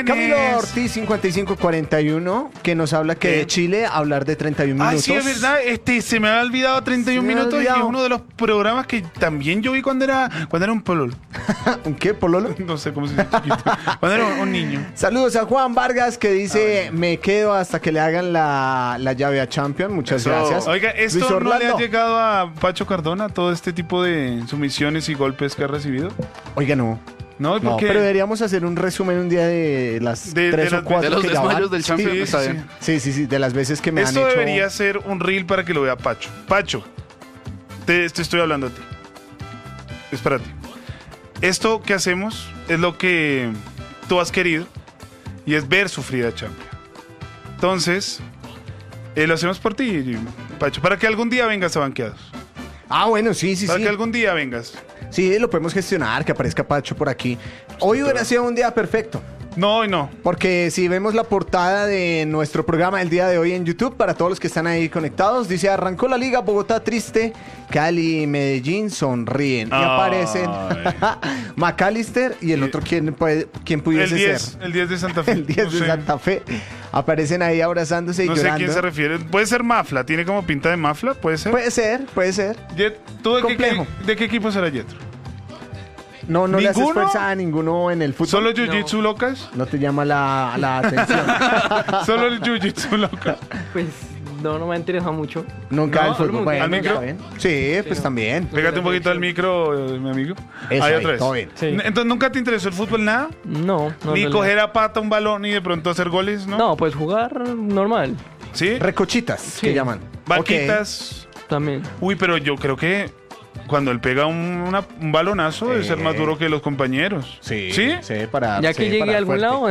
Camilo Ortiz 5541 que nos habla que de Chile hablar de 31 minutos. Sí, es verdad, se me había olvidado 31 minutos y es uno de los programas que también yo vi cuando era un pololo. ¿Un qué, pololo? No sé cómo se dice chiquito. Cuando era un niño. Saludos a Juan Vargas que dice, me quedo hasta que le hagan la llave a Champion. Muchas gracias. Oiga, ¿esto no le ha llegado a Pacho Cardona, todo este tipo de sumisiones y golpes que ha recibido? Oiga, no. No, pero deberíamos hacer un resumen un día de las 3 o 4 de los desmayos del Champions. Sí, de las veces que me han hecho. Esto debería ser un reel para que lo vea Pacho. Pacho, te estoy hablando a ti. Es para ti. Esto que hacemos es lo que tú has querido y es ver sufrir a Champions. Entonces, lo hacemos por ti, Pacho, para que algún día vengas a Banqueados. Ah, bueno, sí. Para que algún día vengas. Sí, lo podemos gestionar, que aparezca Pacho por aquí. Hoy hubiera sido un día perfecto. No, hoy no. Porque si vemos la portada de nuestro programa el día de hoy en YouTube, para todos los que están ahí conectados, dice, arrancó la liga, Bogotá triste, Cali y Medellín sonríen. Y aparecen McAllister y el otro, ¿quién pudiese ser? El 10 de Santa Fe. El 10 de Santa Fe. Aparecen ahí abrazándose y llorando. No sé a quién se refiere. Puede ser Mafla, tiene como pinta de Mafla, puede ser. Puede ser. ¿Tú de qué equipo será Yetro? No le haces fuerza a ninguno en el fútbol. ¿Solo Jiu-Jitsu locas? No te llama la atención. ¿Solo el Jiu-Jitsu locas? Pues no me ha interesado mucho. Nunca el fútbol. ¿Al micro? Sí, pues también. Pégate un poquito al micro, mi amigo. Eso, ahí otra vez. todo bien. Sí. Entonces, ¿nunca te interesó el fútbol nada? No. Ni coger a pata un balón y de pronto hacer goles, ¿no? No, pues jugar normal. ¿Sí? Recochitas, que llaman. Vaquitas. También. Uy, pero yo creo que cuando él pega un balonazo debe ser más duro que los compañeros. Sí, para ya que llegue a algún lado.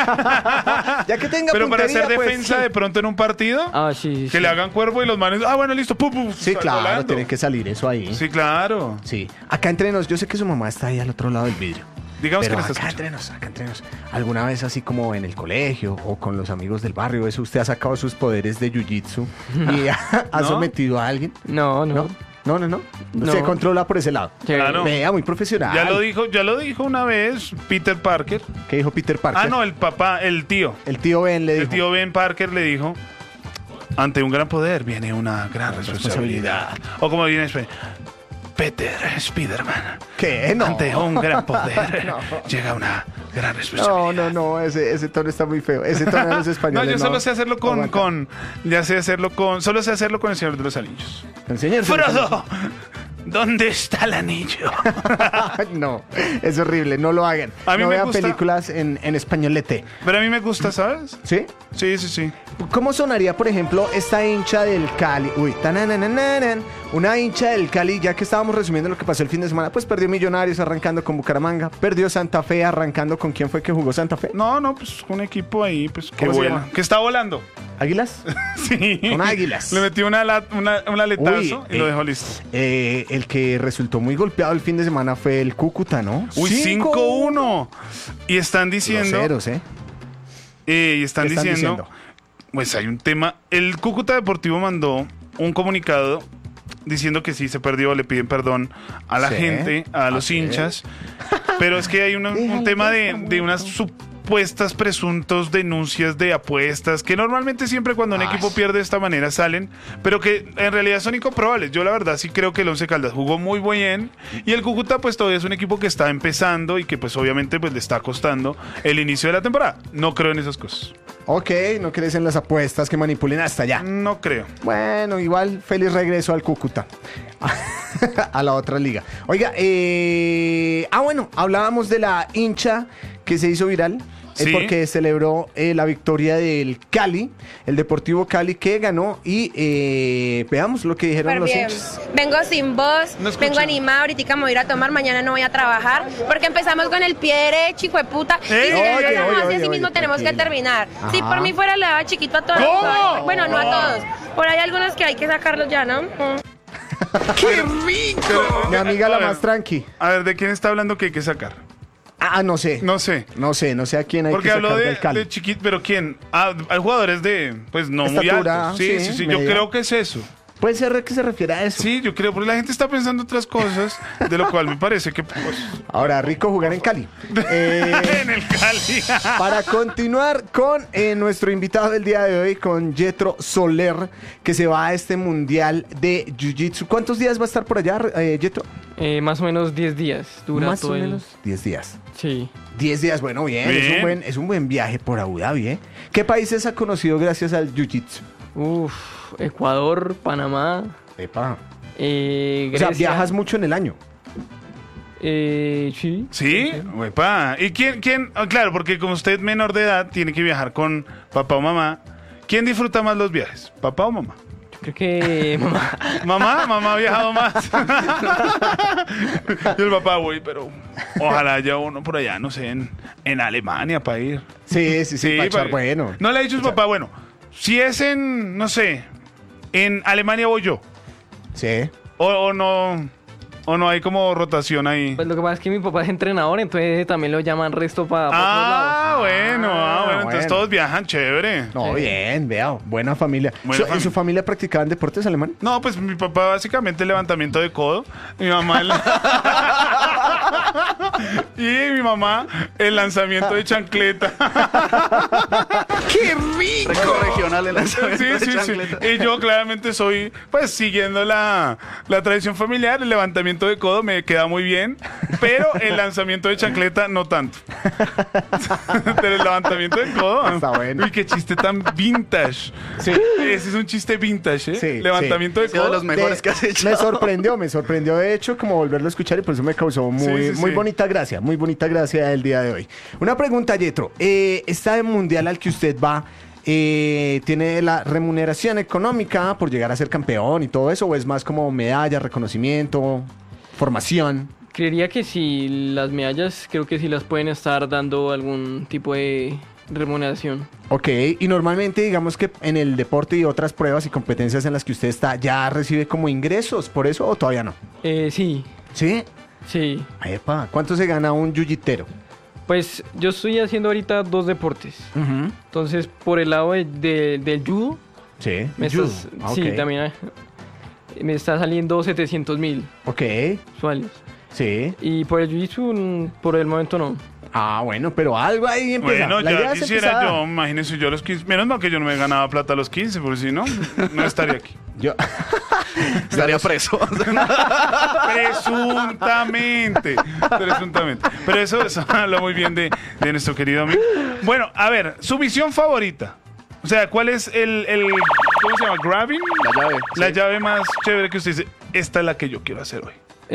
Ya que tenga pero para puntería, hacer pues, defensa de pronto en un partido, que le hagan cuerpo y los manes, bueno, listo, pum, sí, claro, volando. Tiene que salir eso ahí. Sí, claro. Sí. Acá entre nos, yo sé que su mamá está ahí al otro lado del vidrio. Digamos pero que acá entre nos. ¿Alguna vez así como en el colegio o con los amigos del barrio, eso usted ha sacado sus poderes de jiu-jitsu y ha sometido a alguien? No. No. Se controla por ese lado. Claro. Vea, muy profesional. Ya lo dijo una vez Peter Parker. ¿Qué dijo Peter Parker? No, el papá, el tío. El tío Ben le dijo. El tío Ben Parker le dijo, ante un gran poder viene una gran responsabilidad. O como viene en español, Peter Spiderman. ¿Qué? No. Ante un gran poder llega una gran responsabilidad. No, ese tono está muy feo. Ese tono de los españoles. No, yo solo sé hacerlo solo sé hacerlo con el Señor de los Anillos. El Señor Frodo, ¿dónde está el anillo? No, es horrible, no lo hagan. A mí no me vean gusta películas en españolete. Pero a mí me gusta, ¿sabes? ¿Sí? Sí. ¿Cómo sonaría, por ejemplo, esta hincha del Cali? Una hincha del Cali, ya que estábamos resumiendo lo que pasó el fin de semana, pues perdió Millonarios arrancando con Bucaramanga, perdió Santa Fe arrancando con ¿quién fue que jugó Santa Fe? No, pues un equipo ahí, pues que vuela, que está volando. ¿Águilas? Sí. Son águilas. Le metió un aletazo y lo dejó listo. El que resultó muy golpeado el fin de semana fue el Cúcuta, ¿no? 5-1. Y están diciendo... Los ceros, y están diciendo... Pues hay un tema. El Cúcuta Deportivo mandó un comunicado diciendo que sí se perdió, le piden perdón a la gente, a los hinchas. Pero es que hay un tema de unas supuestas presuntos denuncias de apuestas que normalmente siempre cuando un equipo pierde de esta manera salen, pero que en realidad son incomprobables. Yo la verdad sí creo que el Once Caldas jugó muy bien y el Cúcuta pues todavía es un equipo que está empezando y que pues obviamente pues le está costando el inicio de la temporada. No creo en esas cosas. Ok, no crees en las apuestas que manipulen hasta allá. No creo. Bueno, igual feliz regreso al Cúcuta. A la otra liga. Oiga, bueno, hablábamos de la hincha que se hizo viral. Sí. Porque celebró la victoria del Cali, el Deportivo Cali que ganó y veamos lo que dijeron los hinchas. Vengo sin voz, vengo animada, ahorita me voy a ir a tomar, mañana no voy a trabajar porque empezamos con el pie derecho, hijo de puta, y si empezamos así mismo tenemos que terminar. Ajá. Si por mí fuera le daba chiquito a todos. ¿Cómo? Bueno, no a todos, por ahí hay algunos que hay que sacarlos ya, ¿no? ¡Qué rico! Mi amiga la más tranqui. A ver, ¿de quién está hablando que hay que sacar? No sé. No sé a quién hay porque que sacar del Cali. Porque habló de chiquito, pero ¿quién? Hay jugadores de, pues no estatura, muy altos. Sí. Yo creo que es eso. Puede ser que se refiera a eso. Sí, yo creo, porque la gente está pensando otras cosas, de lo cual me parece que... Pues... Ahora, rico jugar en Cali. En el Cali. Para continuar con nuestro invitado del día de hoy, con Yetro Soler, que se va a este mundial de Jiu-Jitsu. ¿Cuántos días va a estar por allá, Yetro? Más o menos 10 días. Dura más todo o menos 10 días. Sí. 10 días, bueno, bien. Es un buen viaje por Abu Dhabi, ¿eh? ¿Qué países ha conocido gracias al Jiu-Jitsu? Ecuador, Panamá. Epa. Grecia. O sea, viajas mucho en el año. Sí. ¿Sí? Epa. ¿Y quién? Claro, porque como usted es menor de edad, tiene que viajar con papá o mamá. ¿Quién disfruta más los viajes? ¿Papá o mamá? Yo creo que mamá. Mamá ha viajado más. Y el papá, güey, pero ojalá haya uno por allá, no sé, en Alemania para ir. Sí, para echar bueno. No le ha dicho su papá, bueno, si es en, no sé, en Alemania voy yo. Sí. O no hay como rotación ahí. Pues lo que pasa es que mi papá es entrenador, entonces también lo llaman resto para otros lados. Bueno, entonces todos viajan, chévere. No, bien, vea, buena familia. ¿En su familia practicaban deportes alemán? No, pues mi papá básicamente levantamiento de codo, mi mamá y mi mamá el lanzamiento de chancleta. ¡Qué rico! Regional el lanzamiento de chancleta. Y yo claramente soy, pues, siguiendo la tradición familiar, el levantamiento de codo me queda muy bien, pero el lanzamiento de chancleta no tanto. Pero el levantamiento de codo. Está bueno. Uy, qué chiste tan vintage. Sí. Ese es un chiste vintage, ¿eh? Sí, levantamiento de Ha sido codo. de los mejores que has hecho. Me sorprendió de hecho como volverlo a escuchar y por eso me causó muy bonita gracia el día de hoy. Una pregunta, Yetro, ¿este mundial al que usted va tiene la remuneración económica por llegar a ser campeón y todo eso o es más como medalla, reconocimiento, formación? Creería que sí, las medallas creo que sí las pueden estar dando algún tipo de remuneración. Ok, y normalmente digamos que en el deporte y otras pruebas y competencias en las que usted está, ¿ya recibe como ingresos por eso o todavía no? Sí. ¿Sí? Sí. Epa, ¿cuánto se gana un jiu-jitero? Pues yo estoy haciendo ahorita 2 deportes. Entonces, por el lado del judo, sí, sí, también me está saliendo 700,000 ok, usuarios. Sí. Y por el jiu-jitsu, por el momento no. Ah, bueno, pero algo ahí empieza. Bueno, la idea ya es quisiera empezar. yo, imagínense yo a los 15. Menos mal que yo no me ganaba plata a los 15, porque si no, no estaría aquí. Yo Estaría preso. Presuntamente. Pero eso habla muy bien de nuestro querido amigo. Bueno, a ver, su misión favorita. O sea, ¿cuál es el ¿cómo se llama? ¿Grabbing? La llave. La Sí. llave más chévere que usted dice, esta es la que yo quiero hacer hoy.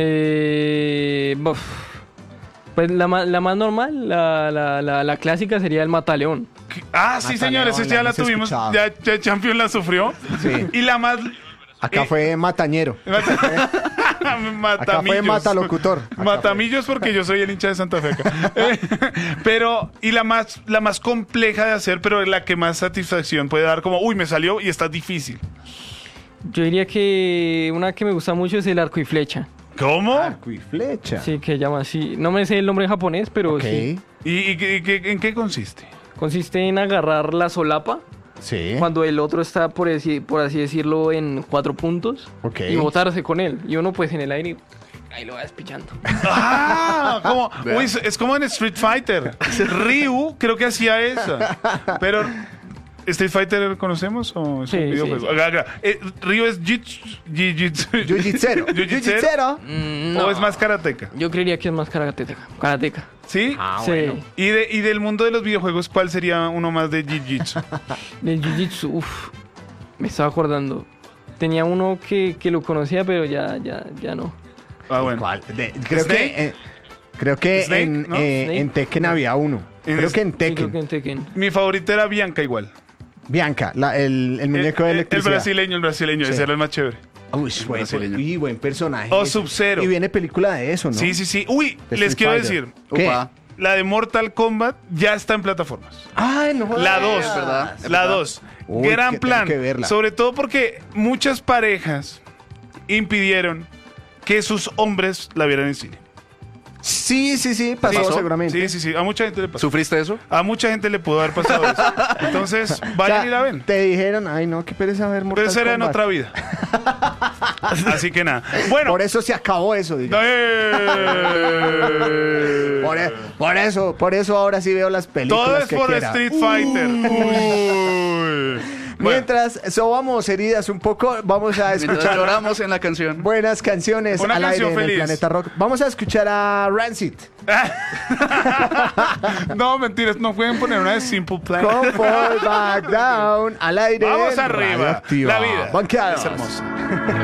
Pues la más normal, la clásica sería el mataleón. Ah, sí, Mataleón, señores, esa ya la hemos tuvimos. escuchado. Ya Champion la sufrió. Sí. Y la más... Acá fue matañero. Acá fue matalocutor. Matamillos porque yo soy el hincha de Santa Fe acá. Pero, y la más compleja de hacer, pero la que más satisfacción puede dar, como, uy, me salió y está difícil. Yo diría que una que me gusta mucho es el arco y flecha. ¿Cómo? Arco y flecha. Sí, que llama así. No me sé el nombre en japonés, pero Ok. sí. ¿Y en qué consiste? Consiste en agarrar la solapa Sí. cuando el otro está, por así decirlo, en 4 puntos. Ok. Y botarse con él. Y uno pues en el aire, ahí lo va despichando. Ah, como, uy, es como en Street Fighter. Ryu creo que hacía eso. Pero, ¿Street Fighter conocemos o es Sí, un videojuego? sí. Ryu es jiu-jitsu. Jiu-jitsero. Jiu-jitsero. No. ¿O es más karateca? Yo creería que es más karateca. ¿Sí? Sí. Y del mundo de los videojuegos, ¿cuál sería uno más de jiu-jitsu? Del jiu-jitsu, me estaba acordando. Tenía uno que lo conocía, pero ya no. Ah, bueno. ¿Cuál? ¿Snake? Creo que ¿Snake? en, ¿No? en Tekken había uno. Creo que en Sí, creo que Tekken. en Tekken. Mi favorita era Bianca igual. Bianca, el muñeco de El electricidad. brasileño, Sí. ese era el más chévere. Uy, buen personaje. O Sub-Zero. Y viene película de eso, ¿no? Sí. Uy, De les Street quiero Fighter. decir, ¿Qué? Upa. la de Mortal Kombat ya está en plataformas. Ay, no jodas. La 2, es verdad. La 2. Uy, Gran que plan. tengo que verla. Sobre todo porque muchas parejas impidieron que sus hombres la vieran en cine. Sí, pasó ¿Pasó? seguramente. Sí. A mucha gente le pasó. ¿Sufriste eso? A mucha gente le pudo haber pasado eso. Entonces, vayan y la ven. Te dijeron, ay no, qué pereza ver Mortal Pero eso era en Kombat. otra vida. Así que nada. Bueno. Por eso se acabó eso, Por eso ahora sí veo las películas. Todo es que por quiera. Street Fighter. Mientras sobamos heridas un poco, vamos a escuchar lloramos en la canción. buenas canciones Una al canción aire en el feliz. Planeta Rock. Vamos a escuchar a Rancid. No, mentiras, no pueden poner una de Simple Plan. Come Fall Back Down al aire. Vamos en arriba. Radioactiva. La vida Banqueados. es hermosa.